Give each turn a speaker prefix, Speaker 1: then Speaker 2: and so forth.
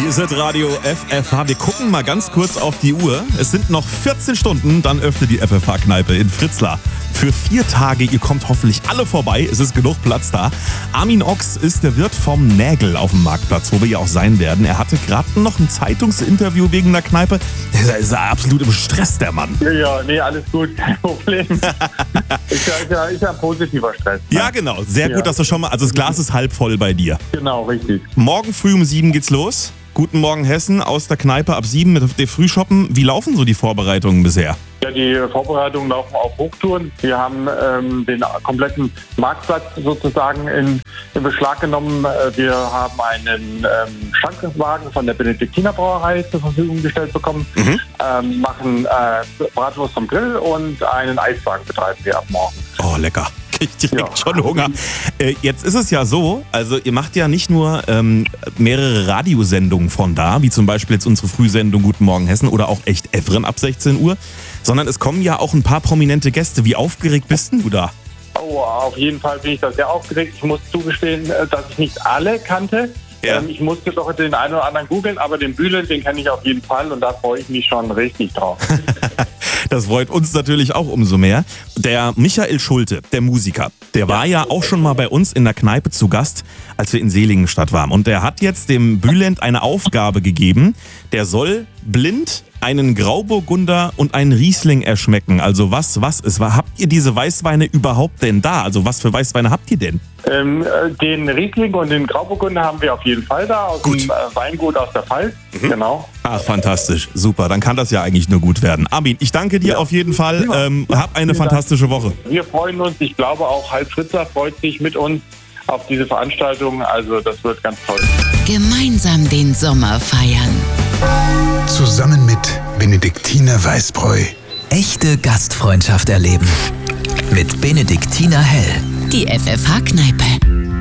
Speaker 1: Ihr Radio FFH. Wir gucken mal ganz kurz auf die Uhr. Es sind noch 14 Stunden, dann öffnet die FFH-Kneipe in Fritzlar. Für 4 Tage, ihr kommt hoffentlich alle vorbei, es ist genug Platz da. Armin Ochs ist der Wirt vom Nägel auf dem Marktplatz, wo wir ja auch sein werden. Er hatte gerade noch ein Zeitungsinterview wegen der Kneipe. Der ist absolut im Stress, der Mann.
Speaker 2: Ja, nee, alles gut, kein Problem. Ist ja ein positiver Stress. Ne?
Speaker 1: Ja, genau. Sehr gut, dass du schon mal, also das Glas ist halb voll bei dir.
Speaker 2: Genau, richtig.
Speaker 1: Morgen früh um 7 geht's los. Guten Morgen Hessen aus der Kneipe ab 7 mit der Frühshoppen. Wie laufen so die Vorbereitungen bisher?
Speaker 2: Ja, die Vorbereitungen laufen auf Hochtouren. Wir haben den kompletten Marktplatz sozusagen in Beschlag genommen. Wir haben einen Schankenswagen von der Benediktiner Brauerei zur Verfügung gestellt bekommen, machen Bratwurst vom Grill und einen Eiswagen betreiben wir ab morgen.
Speaker 1: Oh, lecker. Ich direkt schon Hunger. Jetzt ist es ja so, also ihr macht ja nicht nur mehrere Radiosendungen von da, wie zum Beispiel jetzt unsere Frühsendung Guten Morgen Hessen oder auch Echt Evren ab 16 Uhr, sondern es kommen ja auch ein paar prominente Gäste. Wie aufgeregt bist denn du da?
Speaker 2: Oh, auf jeden Fall bin ich da sehr aufgeregt. Ich muss zugestehen, dass ich nicht alle kannte.
Speaker 1: Ja.
Speaker 2: Ich musste doch den einen oder anderen googeln, aber den Bülent, den kenne ich auf jeden Fall und da freue ich mich schon richtig drauf.
Speaker 1: Das freut uns natürlich auch umso mehr. Der Michael Schulte, der Musiker, der war ja auch schon mal bei uns in der Kneipe zu Gast, als wir in Seligenstadt waren. Und der hat jetzt dem Bülent eine Aufgabe gegeben. Der soll blind einen Grauburgunder und einen Riesling erschmecken. Also was ist? Habt ihr diese Weißweine überhaupt denn da? Also was für Weißweine habt ihr denn?
Speaker 2: Den Riesling und den Grauburgunder haben wir auf jeden Fall da, aus dem Weingut aus der Pfalz. Genau.
Speaker 1: Ach, fantastisch. Super, dann kann das ja eigentlich nur gut werden. Armin, ich danke dir auf jeden Fall. Hab eine fantastische Woche.
Speaker 2: Wir freuen uns. Ich glaube auch halb Fritzer freut sich mit uns auf diese Veranstaltung. Also das wird ganz toll.
Speaker 3: Gemeinsam den Sommer feiern.
Speaker 4: Zusammen mit Benediktiner Weißbräu.
Speaker 5: Echte Gastfreundschaft erleben. Mit Benediktiner Hell.
Speaker 3: Die FFH-Kneipe.